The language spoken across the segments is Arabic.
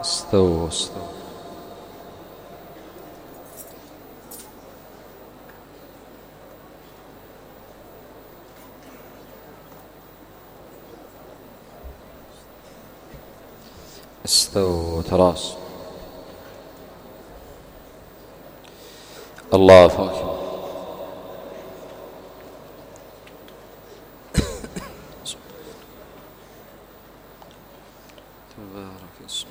استووا. استووا تراص. الله أكبر. تبارك اسمه.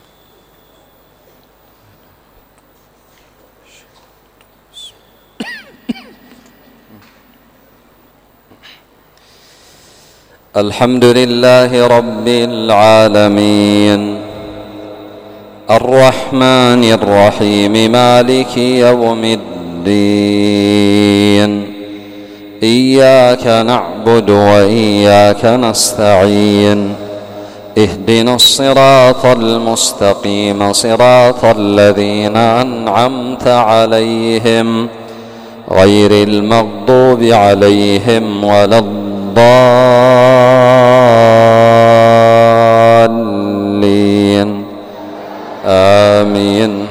الحمد لله رب العالمين الرحمن الرحيم مالك يوم الدين إياك نعبد وإياك نستعين اهدنا الصراط المستقيم صراط الذين أنعمت عليهم غير المغضوب عليهم ولا الضالين آمين.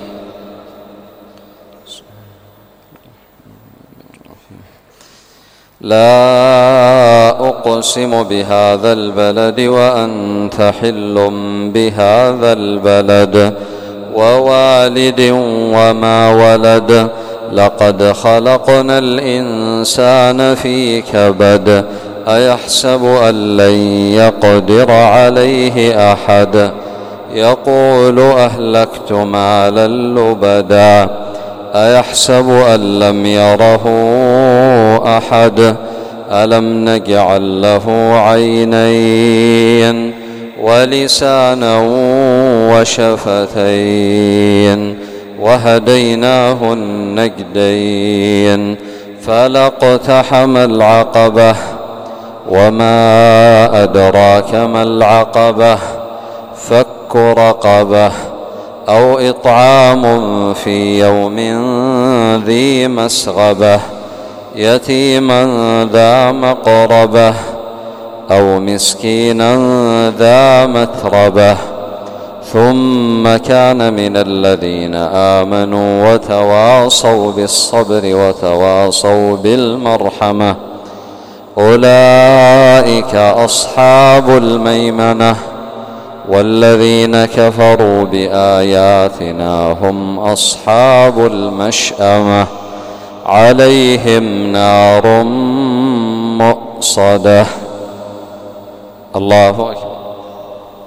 لا أقسم بهذا البلد وأنت حل بهذا البلد ووالد وما ولد لقد خلقنا الإنسان في كبد أيحسب أن لن يقدر عليه أحد يقول أهلكت مالا لبدا أيحسب أن لم يره أحد ألم نجعل له عينين ولسانا وشفتين وهديناه النجدين فلاقتحم العقبة وما أدراك ما العقبة فك رقبة أو إطعام في يوم ذي مسغبة يتيما ذا مقربة أو مسكينا ذا متربة ثم كان من الذين آمنوا وتواصوا بالصبر وتواصوا بالمرحمة أولئك أصحاب الميمنة والذين كفروا بآياتنا هم أصحاب المشأمة عليهم نار مؤصدة. الله أكبر.